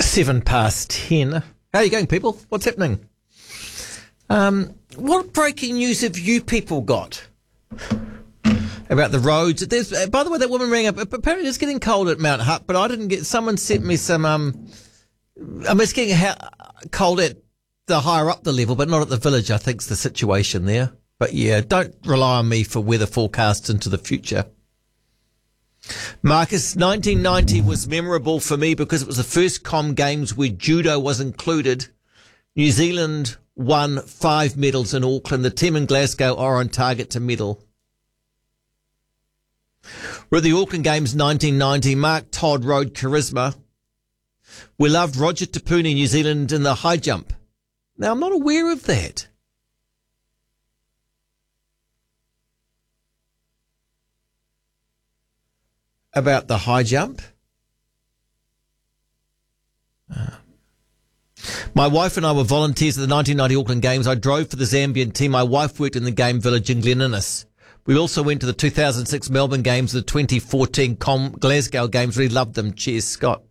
10:07. How are you going, people? What's happening? What breaking news have you people got about the roads? There's, by the way, that woman rang up. Apparently it's getting cold at Mount Hutt, but I didn't get... Someone sent me some... it's getting cold at the higher up the level, but not at the village, I think's the situation there. But yeah, don't rely on me for weather forecasts into the future. Marcus, 1990 was memorable for me because it was the first Com Games where judo was included. New Zealand won 5 medals in Auckland. The team in Glasgow are on target to medal. We're at the Auckland Games 1990. Mark Todd rode charisma. We loved Roger Tapuni, New Zealand, in the high jump. Now, I'm not aware of that. About the high jump. My wife and I were volunteers at the 1990 Auckland Games. I drove for the Zambian team. My wife worked in the game village in Glen Innes. We also went to the 2006 Melbourne Games, the 2014 Glasgow Games. We loved them. Cheers, Scott.